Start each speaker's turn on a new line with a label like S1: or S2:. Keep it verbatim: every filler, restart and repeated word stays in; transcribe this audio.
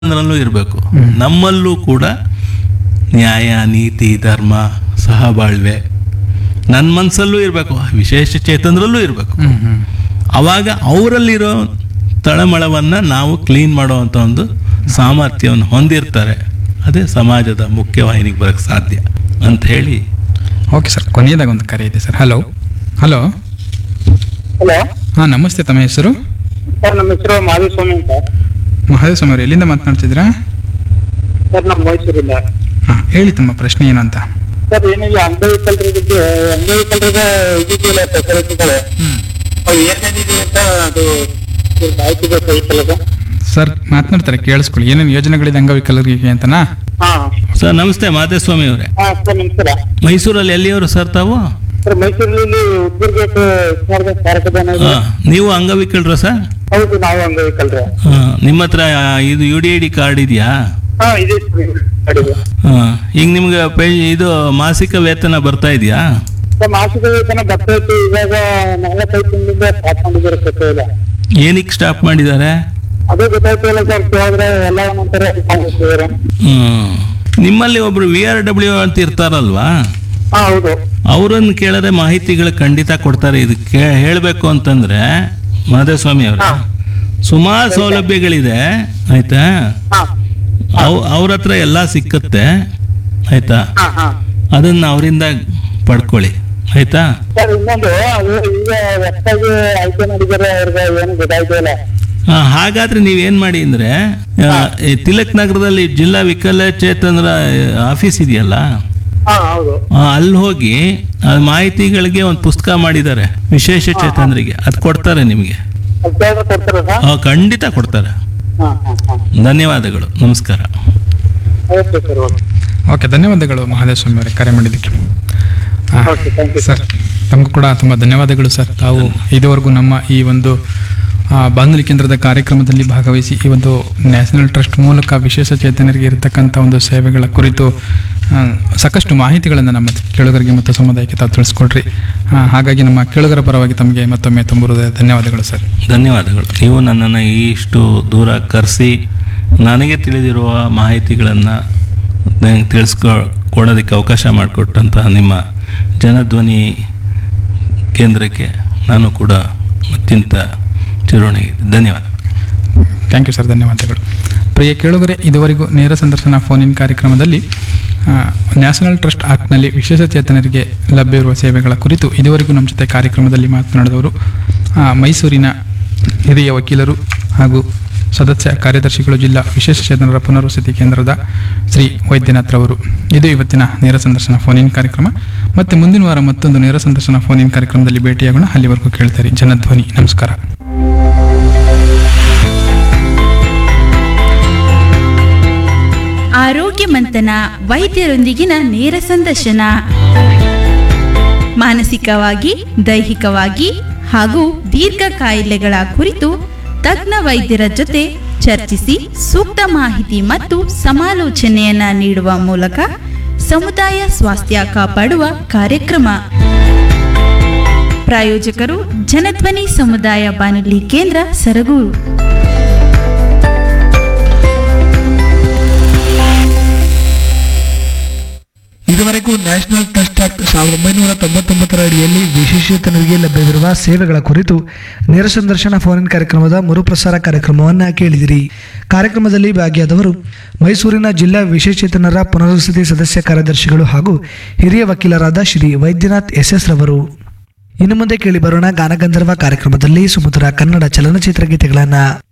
S1: ಅಂದ್ರಲ್ಲೂ ಇರಬೇಕು. ನಮ್ಮಲ್ಲೂ ಕೂಡ ನ್ಯಾಯ, ನೀತಿ, ಧರ್ಮ, ಸಹಬಾಳ್ವೆ ನನ್ನ ಮನಸ್ಸಲ್ಲೂ ಇರಬೇಕು, ವಿಶೇಷ ಚೇತನರಲ್ಲೂ ಇರಬೇಕು.
S2: ಹ್ಮ್ ಹ್ಮ್
S1: ಅವಾಗ ಅವರಲ್ಲಿರೋ ತಳಮಳವನ್ನು ನಾವು ಕ್ಲೀನ್ ಮಾಡುವಂಥ ಒಂದು ಸಾಮರ್ಥ್ಯವನ್ನು ಹೊಂದಿರ್ತಾರೆ. ಅದೇ ಸಮಾಜದ ಮುಖ್ಯವಾಹಿನಿಗೆ ಬರೋಕ್ಕೆ ಸಾಧ್ಯ ಅಂತ ಹೇಳಿ.
S2: ಓಕೆ ಸರ್, ಕೊನೆಯದಾಗ ಒಂದು ಕರೆ ಇದೆ ಸರ್. ಹಲೋ ಹಲೋ
S3: ಹಲೋ
S2: ಹಾಂ, ನಮಸ್ತೆ. ತಮ್ಮ ಹೆಸರು?
S3: ಸರ್, ನಮ್ಮ ಹೆಸರು ಮಾಧುಸ್ವಾಮಿ ಅಂತ.
S2: ಮಹದೇವಸ್ವಾಮಿ ಅವರು ಎಲ್ಲಿಂದ ಮಾತನಾಡ್ತಿದ್ದೀರಾ?
S3: ಸರ್, ನಮ್ಮ ಮೈಸೂರಿಂದ.
S2: ಹಾಂ, ಹೇಳಿ ತಮ್ಮ ಪ್ರಶ್ನೆ ಏನು ಅಂತ.
S3: ಸರ್, ಏನಿಲ್ಲ, ಅಂಗವಿಕಲರಿಗೆ ಅಂಗವಿಕಲರಿಗೆ ಇದೆಯಲ್ಲ ಫೆಸಿಲಿಟಿಗಳು, ಅವು ಏನೇನಿದೆ ಅಂತ ಅದು ಸ್ವಲ್ಪ ಮಾಹಿತಿ ಬೇಕಾಗಿತ್ತಲ್ಲ ಸರ್.
S2: ಸರ್ ಮಾತನಾಡ್ತಾರೆ, ಕೇಳಿಸ್ಕೊಳ್ಳಿ. ಏನೇನು ಯೋಜನೆಗಳಿದೆ ಅಂಗವಿಕಲರಿಗೆ ಅಂತನಾ?
S3: ಹಾ
S1: ಸರ್ ನಮಸ್ತೆ ಮಾಧೇಸ್ವಾಮಿ ಅವರೇ.
S3: ಹಾ ಸರ್, ನಮಸ್ಕಾರ.
S1: ಮೈಸೂರಲ್ಲಿ ಎಲ್ಲಿಯವರು ಸರ್ ತಾವು?
S3: ಸರ್, ಮೈಸೂರಲ್ಲಿ ಉದ್ದುರ್ಗೇಟ್ ಸ್ಮಾರಕ ಕಾರ್ಯಕ್ರಮ ಇದೆ.
S1: ಹಾ, ನೀವು ಅಂಗವಿಕಲರ ಸರ್?
S3: ಹೌದು, ನಾವು ಅಂಗವಿಕಲರೇ.
S1: ಹಾ, ನಿಮ್ಮ ಹತ್ರ ಇದು you D I D card ಇದೆಯಾ?
S3: ಹಾ, ಇದೆ ಸರ್, ಇದೆ.
S1: ಹಾ, ಈಗ ನಿಮ್ಗೆ ಪೇ ಇದು ಮಾಸಿಕ ವೇತನ ಬರ್ತಾ ಇದೆಯಾ?
S3: ಸರ್, ಮಾಸಿಕ ವೇತನ ಬರ್ತಾ ಇತ್ತು. ಇವಾಗ ನಾಲ್ಕೈದು ತಿಂಗಳಿಂದ ಸ್ಟಾರ್ಟ್ ಮಾಡಿದ್ದಾರೆ ಗೊತ್ತೇ ಇಲ್ಲ.
S1: ಏನಕ್ಕೆ ಸ್ಟಾಪ್ ಮಾಡಿದ್ದಾರೆ?
S3: ಅದೇ ಗೊತ್ತಾಯ್ತು ಇಲ್ಲ ಸರ್, ಕೇಳಿದ್ರೆ ಎಲ್ಲ ಒಂದೊಂಥರ ಕಾಣಿಸ್ತಿದ್ದಾರೆ.
S1: ಹ್ಮ್ ನಿಮ್ಮಲ್ಲಿ ಒಬ್ರು ವಿ ಆರ್ ಡಬ್ಲ್ಯೂ ಅಂತ ಇರ್ತಾರಲ್ವಾ,
S3: ಹಾ ಹೌದು.
S1: ಅವರನ್ನು ಕೇಳಿದ್ರೆ ಮಾಹಿತಿಗಳು ಖಂಡಿತ ಕೊಡ್ತಾರೆ. ಇದು ಕೇ ಹೇಳಬೇಕು ಅಂತಂದ್ರೆ ಮಾಧವಸ್ವಾಮಿ ಅವರ
S3: ಹಾ.
S1: ಸುಮಾರು ಸೌಲಭ್ಯಗಳಿದೆ ಆಯ್ತಾ.
S3: ಹಾ
S1: ಅವ್ ಅವ್ರ ಹತ್ರ ಎಲ್ಲ ಸಿಕ್ಕತ್ತೆ ಆಯ್ತಾ.
S3: ಹಾ ಹಾ
S1: ಅದನ್ನ ಅವರಿಂದ ಪಡ್ಕೊಳ್ಳಿ ಆಯ್ತಾ.
S3: ಸರ್, ಇನ್ನೊಂದು ಅದು ಈಗ ಹೊಸದಾಗಿ ಆಯ್ಕೆ ಮಾಡಿದ್ದಾರೆ, ಅವ್ರಿಗೆ ಏನು ಗೊತ್ತಾಯ್ತು ಇಲ್ಲ.
S1: ಆ, ಹಾಗಾದ್ರೆ ನೀವೇನ್ ಮಾಡಿ ಅಂದ್ರೆ ಆ, ಈ ತಿಲಕ್ ನಗರದಲ್ಲಿ ಜಿಲ್ಲಾ ವಿಕಲಚೇತನರ ಆಫೀಸ್ ಇದೆಯಲ್ಲ,
S3: ಹಾ ಹೌದು.
S1: ಆ, ಅಲ್ಲಿ ಹೋಗಿ ಆ ಮಾಹಿತಿಗಳಿಗೆ ಒಂದು ಪುಸ್ತಕ ಮಾಡಿದ್ದಾರೆ ವಿಶೇಷ ಚೇತನರಿಗೆ, ಅದು ಕೊಡ್ತಾರೆ ನಿಮಗೆ.
S3: ಅದು ಕೇಳಿದ್ರೆ ಕೊಡ್ತಾರೆ ಸರ್?
S1: ಆ, ಖಂಡಿತ ಕೊಡ್ತಾರೆ.
S3: ಹಾ ಹಾ ಹಾ
S1: ಧನ್ಯವಾದಗಳು, ನಮಸ್ಕಾರ.
S3: Okay sir, okay.
S2: ಓಕೆ, ಧನ್ಯವಾದಗಳು ಮಹದೇವಸ್ವಾಮಿ ಅವರೇ ಕರೆ ಮಾಡಿದ್ದಕ್ಕೆ. ಆ,
S3: ಓಕೆ, ಥ್ಯಾಂಕ್ ಯು
S2: ಸರ್, ತಮಗೂ ಕೂಡ ತುಂಬ ಧನ್ಯವಾದಗಳು ಸರ್. ತಾವು ಇದುವರೆಗೂ ನಮ್ಮ ಈ ಒಂದು ಆ, ಬಾನುಲಿ ಕೇಂದ್ರದ ಕಾರ್ಯಕ್ರಮದಲ್ಲಿ ಭಾಗವಹಿಸಿ ಈ ಒಂದು ನ್ಯಾಷನಲ್ ಟ್ರಸ್ಟ್ ಮೂಲಕ ವಿಶೇಷ ಚೇತನರಿಗೆ ಇರತಕ್ಕಂಥ ಒಂದು ಸೇವೆಗಳ ಕುರಿತು ಆ, ಸಾಕಷ್ಟು ಮಾಹಿತಿಗಳನ್ನು ನಮ್ಮ ಕೇಳುಗರಿಗೆ ಮತ್ತು ಸಮುದಾಯಕ್ಕೆ ತಾವು ತಿಳಿಸ್ಕೊಡ್ರಿ. ಆ, ಹಾಗಾಗಿ ನಮ್ಮ ಕೇಳುಗರ ಪರವಾಗಿ ತಮಗೆ ಮತ್ತೊಮ್ಮೆ ತುಂಬ ಹೃದಯ ಧನ್ಯವಾದಗಳು ಸರ್.
S1: ಧನ್ಯವಾದಗಳು. ನೀವು ನನ್ನನ್ನು ಇಷ್ಟು ದೂರ ಕರೆಸಿ ನನಗೆ ತಿಳಿದಿರುವ ಮಾಹಿತಿಗಳನ್ನು ನನಗೆ ತಿಳಿಸ್ಕೊ ಕೊಡೋದಕ್ಕೆ ಅವಕಾಶ ಮಾಡಿಕೊಟ್ಟಂತಹ ನಿಮ್ಮ ಜನಧ್ವನಿ ಕೇಂದ್ರಕ್ಕೆ ನಾನು ಕೂಡ ಅತ್ಯಂತ ಚಿರೋಣಿ ಧನ್ಯವಾದ.
S2: ಥ್ಯಾಂಕ್ ಯು ಸರ್, ಧನ್ಯವಾದಗಳು. ಪ್ರಿಯ ಕೇಳುಗರೆ, ಇದುವರೆಗೂ ನೇರ ಸಂದರ್ಶನ ಫೋನ್ ಇನ್ ಕಾರ್ಯಕ್ರಮದಲ್ಲಿ ಆ, ನ್ಯಾಷನಲ್ ಟ್ರಸ್ಟ್ ಆಕ್ಟ್ನಲ್ಲಿ ವಿಶೇಷ ಚೇತನರಿಗೆ ಲಭ್ಯವಿರುವ ಸೇವೆಗಳ ಕುರಿತು ಇದುವರೆಗೂ ನಮ್ಮ ಜೊತೆ ಕಾರ್ಯಕ್ರಮದಲ್ಲಿ ಮಾತನಾಡಿದವರು ಆ, ಮೈಸೂರಿನ ಹಿರಿಯ ವಕೀಲರು ಹಾಗೂ ಸದಸ್ಯ ಕಾರ್ಯದರ್ಶಿಗಳು ಜಿಲ್ಲಾ ವಿಶೇಷ ಚೇತನರ ಪುನರ್ವಸತಿ ಕೇಂದ್ರದ ಶ್ರೀ ವೈದ್ಯನಾಥ್ ರವರು. ಇದು ಇವತ್ತಿನ ನೇರ ಸಂದರ್ಶನ ಫೋನ್ ಇನ್ ಕಾರ್ಯಕ್ರಮ. ಮತ್ತೆ ಮುಂದಿನ ವಾರ ಮತ್ತೊಂದು ನೇರ ಸಂದರ್ಶನ ಫೋನ್ ಇನ್ ಕಾರ್ಯಕ್ರಮದಲ್ಲಿ ಭೇಟಿಯಾಗೋಣ. ಅಲ್ಲಿವರೆಗೂ ಕೇಳ್ತಾರೆ ಜನಧ್ವನಿ. ನಮಸ್ಕಾರ.
S4: ಆರೋಗ್ಯ ಮಂಥನ, ವೈದ್ಯರೊಂದಿಗಿನ ನೇರ ಸಂದರ್ಶನ. ಮಾನಸಿಕವಾಗಿ, ದೈಹಿಕವಾಗಿ ಹಾಗೂ ದೀರ್ಘ ಕಾಯಿಲೆಗಳ ಕುರಿತು ತಜ್ಞ ವೈದ್ಯರ ಜೊತೆ ಚರ್ಚಿಸಿ ಸೂಕ್ತ ಮಾಹಿತಿ ಮತ್ತು ಸಮಾಲೋಚನೆಯನ್ನ ನೀಡುವ ಮೂಲಕ ಸಮುದಾಯ ಸ್ವಾಸ್ಥ್ಯ ಕಾಪಾಡುವ ಕಾರ್ಯಕ್ರಮ. ಪ್ರಾಯೋಜಕರು ಜನಧ್ವನಿ ಸಮುದಾಯ ಬಾನುಲಿ ಕೇಂದ್ರ ಸರಗೂರು.
S5: ಇದುವರೆಗೂ ನ್ಯಾಷನಲ್ ಟ್ರಸ್ಟ್ ಆಕ್ಟ್ ಸಾವಿರದ ಒಂಬೈನೂರ ತೊಂಬತ್ತೊಂಬತ್ತರ ಅಡಿಯಲ್ಲಿ ವಿಶೇಷಚೇತನರಿಗೆ ಲಭ್ಯವಿರುವ ಸೇವೆಗಳ ಕುರಿತು ನೇರ ಸಂದರ್ಶನ ಫೋನ್ ಕಾರ್ಯಕ್ರಮದ ಮರುಪ್ರಸಾರ ಕಾರ್ಯಕ್ರಮವನ್ನು ಕೇಳಿದಿರಿ. ಕಾರ್ಯಕ್ರಮದಲ್ಲಿ ಭಾಗಿಯಾದವರು ಮೈಸೂರಿನ ಜಿಲ್ಲಾ ವಿಶೇಷಚೇತನರ ಪುನರ್ವಸತಿ ಸದಸ್ಯ ಕಾರ್ಯದರ್ಶಿಗಳು ಹಾಗೂ ಹಿರಿಯ ವಕೀಲರಾದ ಶ್ರೀ ವೈದ್ಯನಾಥ್ ಎಸ್ ಎಸ್ ರವರು. ಇನ್ನು ಮುಂದೆ ಕೇಳಿ ಬರೋಣ ಗಾನಗಂಧರ್ವ ಕಾರ್ಯಕ್ರಮದಲ್ಲಿ ಸುಮಧುರ ಕನ್ನಡ ಚಲನಚಿತ್ರ ಗೀತೆಗಳನ್ನು.